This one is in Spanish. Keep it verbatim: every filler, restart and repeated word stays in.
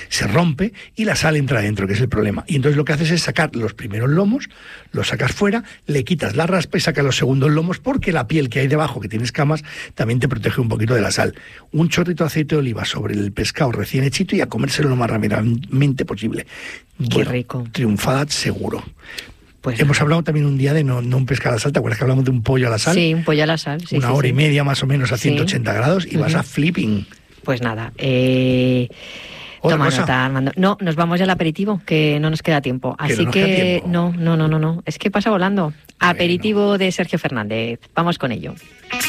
se rompe y la sal entra adentro, que es el problema. Y entonces lo que haces es sacar los primeros lomos, los sacas fuera, le quitas la raspa y sacas los segundos lomos, porque la piel que hay debajo, que tiene escamas, también te protege un poquito de la sal. Un chorrito de aceite de oliva sobre el pescado recién hechito y a comérselo lo más rápidamente posible. Qué bueno, rico. Triunfada seguro. Pues hemos hablado también un día de no, no un pescado a la sal. ¿Te acuerdas que hablamos de un pollo a la sal? Sí, un pollo a la sal. Sí, Una sí, hora sí. y media más o menos a ciento ochenta sí. grados y uh-huh. vas a flipping. Pues nada, eh... toma cosa? nota, Armando. No, nos vamos ya al aperitivo, que no nos queda tiempo. Así que, no, que no, no, no, no, no. Es que pasa volando. Aperitivo bueno. de Sergio Fernández. Vamos con ello.